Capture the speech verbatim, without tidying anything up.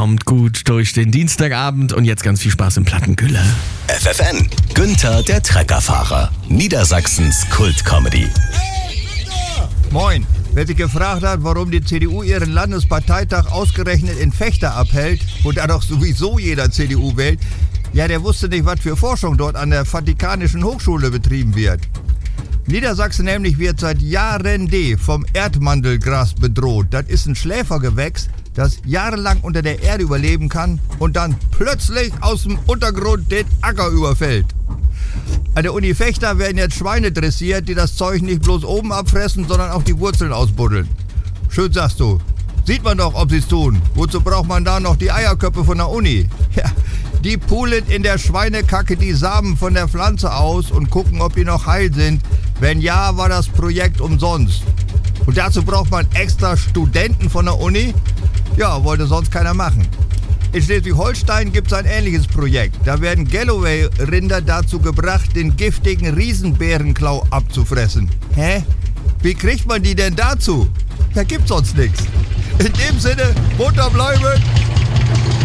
Kommt gut durch den Dienstagabend und jetzt ganz viel Spaß im Plattengülle. F F N, Günther der Treckerfahrer, Niedersachsens Kultcomedy. Moin. Wer sich gefragt hat, warum die C D U ihren Landesparteitag ausgerechnet in Vechta abhält, wo da doch sowieso jeder C D U wählt, ja, der wusste nicht, was für Forschung dort an der Vatikanischen Hochschule betrieben wird. Niedersachsen nämlich wird seit Jahren D vom Erdmandelgras bedroht. Das ist ein Schläfergewächs, das jahrelang unter der Erde überleben kann und dann plötzlich aus dem Untergrund den Acker überfällt. An der Uni Vechta werden jetzt Schweine dressiert, die das Zeug nicht bloß oben abfressen, sondern auch die Wurzeln ausbuddeln. Schön sagst du. Sieht man doch, ob sie es tun. Wozu braucht man da noch die Eierköpfe von der Uni? Ja, die pulen in der Schweinekacke die Samen von der Pflanze aus und gucken, ob die noch heil sind. Wenn ja, war das Projekt umsonst. Und dazu braucht man extra Studenten von der Uni? Ja, wollte sonst keiner machen. In Schleswig-Holstein gibt es ein ähnliches Projekt. Da werden Galloway-Rinder dazu gebracht, den giftigen Riesenbärenklau abzufressen. Hä? Wie kriegt man die denn dazu? Da gibt's sonst nichts. In dem Sinne, munter bleiben!